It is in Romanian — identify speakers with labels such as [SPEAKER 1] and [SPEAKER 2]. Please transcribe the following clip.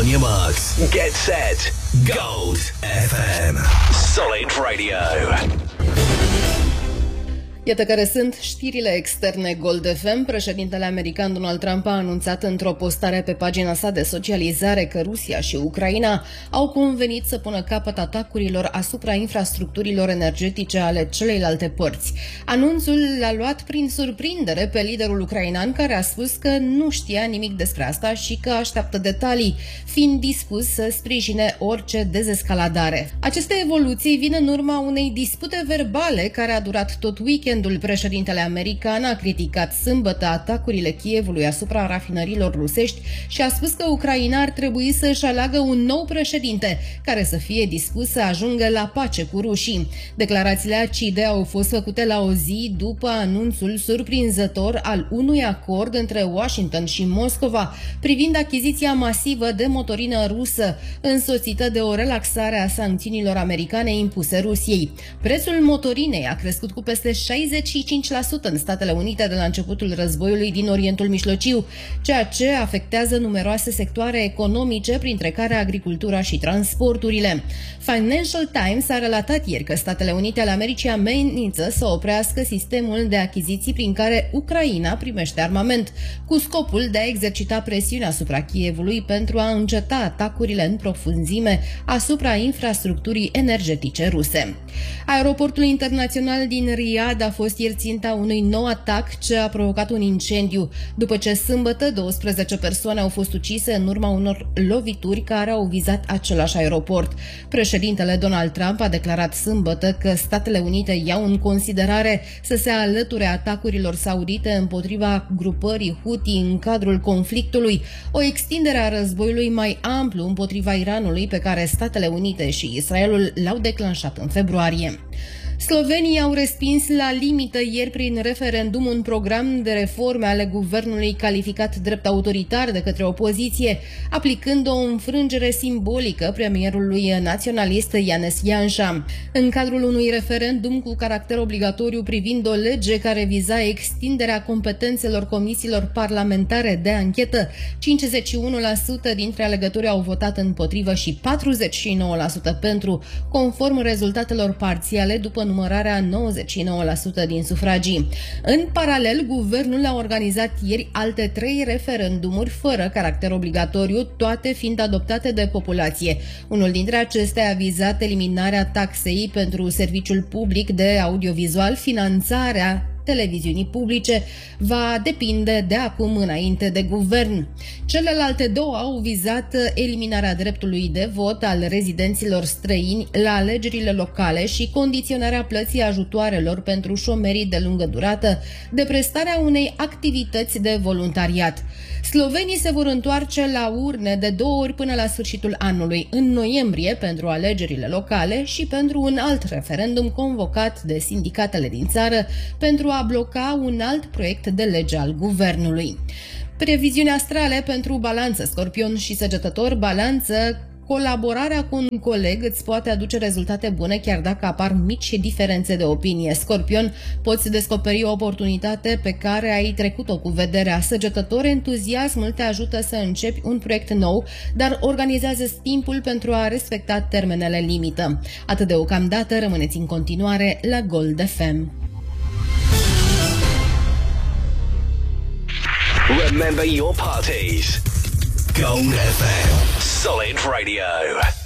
[SPEAKER 1] On your marks, get set, Gold FM. Solid Radio.
[SPEAKER 2] Iată care sunt știrile externe Gold FM. Președintele american Donald Trump a anunțat într-o postare pe pagina sa de socializare că Rusia și Ucraina au convenit să pună capăt atacurilor asupra infrastructurilor energetice ale celeilalte părți. Anunțul l-a luat prin surprindere pe liderul ucrainean, care a spus că nu știa nimic despre asta și că așteaptă detalii, fiind dispus să sprijine orice dezescaladare. Aceste evoluții vin în urma unei dispute verbale care a durat tot weekendul. Președintele american a criticat sâmbătă atacurile Kievului asupra rafinărilor rusești și a spus că Ucraina ar trebui să își aleagă un nou președinte care să fie dispus să ajungă la pace cu rușii. Declarațiile acide au fost făcute la o zi după anunțul surprinzător al unui acord între Washington și Moscova privind achiziția masivă de motorină rusă, însoțită de o relaxare a sancțiunilor americane impuse Rusiei. Prețul motorinei a crescut cu peste 65% în Statele Unite de la începutul războiului din Orientul Mijlociu, ceea ce afectează numeroase sectoare economice, printre care agricultura și transporturile. Financial Times a relatat ieri că Statele Unite ale Americii amenință să oprească sistemul de achiziții prin care Ucraina primește armament, cu scopul de a exercita presiune asupra Kievului pentru a înceta atacurile în profunzime asupra infrastructurii energetice ruse. Aeroportul internațional din Riyadh a fost ieri ținta unui nou atac ce a provocat un incendiu, după ce sâmbătă 12 persoane au fost ucise în urma unor lovituri care au vizat același aeroport. Președintele Donald Trump a declarat sâmbătă că Statele Unite iau în considerare să se alăture atacurilor saudite împotriva grupării Houthi în cadrul conflictului, o extindere a războiului mai amplu împotriva Iranului pe care Statele Unite și Israelul l-au declanșat în februarie. Slovenii au respins la limită ieri prin referendum un program de reforme ale guvernului calificat drept autoritar de către opoziție, aplicând o înfrângere simbolică premierului naționalist Janez Janša. În cadrul unui referendum cu caracter obligatoriu privind o lege care viza extinderea competențelor comisiilor parlamentare de anchetă, 51% dintre alegători au votat împotrivă și 49% pentru, conform rezultatelor parțiale după numărarea 99% din sufragii. În paralel, guvernul a organizat ieri alte 3 referendumuri fără caracter obligatoriu, toate fiind adoptate de populație. Unul dintre acestea a vizat eliminarea taxei pentru serviciul public de audiovizual. Finanțarea televiziunii publice va depinde de acum înainte de guvern. Celelalte 2 au vizat eliminarea dreptului de vot al rezidenților străini la alegerile locale și condiționarea plății ajutoarelor pentru șomerii de lungă durată de prestarea unei activități de voluntariat. Slovenii se vor întoarce la urne de 2 ori până la sfârșitul anului, în noiembrie pentru alegerile locale și pentru un alt referendum convocat de sindicatele din țară pentru a bloca un alt proiect de lege al guvernului. Previziuni astrale pentru Balanță, Scorpion și Săgetător. Balanță: colaborarea cu un coleg îți poate aduce rezultate bune chiar dacă apar mici diferențe de opinie. Scorpion: poți descoperi o oportunitate pe care ai trecut-o cu vederea. Săgetător: entuziasmul te ajută să începi un proiect nou, dar organizează timpul pentru a respecta termenele limită. Atât deocamdată, rămâneți în continuare la Gold FM.
[SPEAKER 1] Remember your parties. Gold FM. Solid Radio.